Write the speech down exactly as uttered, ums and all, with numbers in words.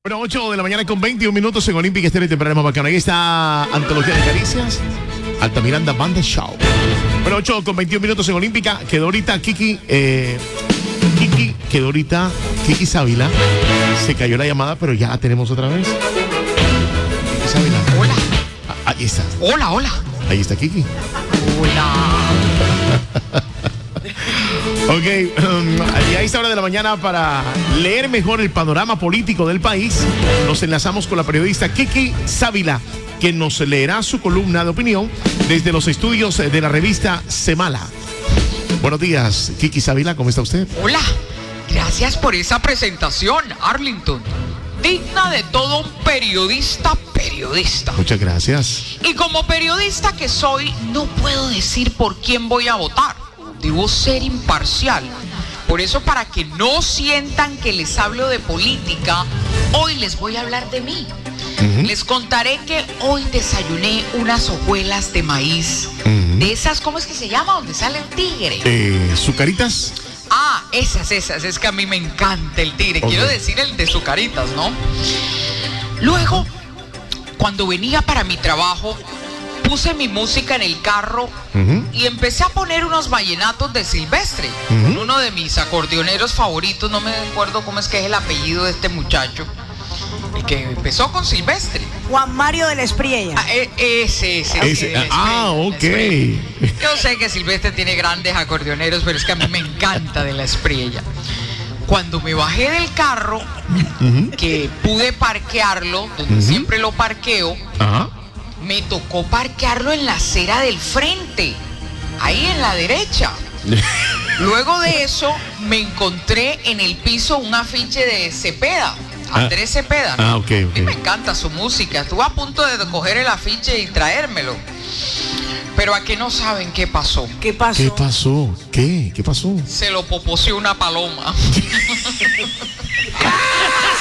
Bueno, ocho de la mañana con veintiún minutos en Olímpica Estéreo y temprano más bacano. Ahí está Antología de Caricias, Altamiranda Banda Show. Bueno, ocho con veintiún minutos en Olímpica. Quedó ahorita Kiki, eh, Kiki, quedó ahorita Kiki Sávila. Se cayó la llamada, pero ya la tenemos otra vez. Kiki Sávila. Hola. Ah, ahí está. Hola, hola. Ahí está Kiki. Hola. Ok, um, a esta hora de la mañana, para leer mejor el panorama político del país, nos enlazamos con la periodista Kiki Sávila, que nos leerá su columna de opinión desde los estudios de la revista Semala. Buenos días, Kiki Sávila, ¿cómo está usted? Hola. Gracias por esa presentación, Arlington. Digna de todo un periodista, periodista. Muchas gracias. Y como periodista que soy, no puedo decir por quién voy a votar. Debo ser imparcial. Por eso, para que no sientan que les hablo de política, hoy les voy a hablar de mí. Uh-huh. Les contaré que hoy desayuné unas hojuelas de maíz. Uh-huh. De esas, ¿cómo es que se llama? Donde sale el tigre. Eh, ¿Sucaritas? Ah, esas, esas. Es que a mí me encanta el tigre. Okay. Quiero decir el de Sucaritas, ¿no? Luego, cuando venía para mi trabajo, puse mi música en el carro uh-huh. y empecé a poner unos vallenatos de Silvestre, uh-huh. con uno de mis acordeoneros favoritos. No me acuerdo cómo es que es el apellido de este muchacho, el que empezó con Silvestre. Juan Mario de la Espriella. Ah, ese, ese, ese. ese. Ah, ok. Yo sé que Silvestre tiene grandes acordeoneros, pero es que a mí me encanta de la Espriella. Cuando me bajé del carro, uh-huh. que pude parquearlo, donde uh-huh. siempre lo parqueo, uh-huh. me tocó parquearlo en la acera del frente, ahí en la derecha. Luego de eso, me encontré en el piso un afiche de Cepeda, Andrés ah, Cepeda, ¿no? Ah, ok, ok. A mí me encanta su música. Estuve a punto de coger el afiche y traérmelo. Pero a que no saben qué pasó. ¿Qué pasó? ¿Qué pasó? ¿Qué? ¿Qué pasó? Se lo poposeó una paloma.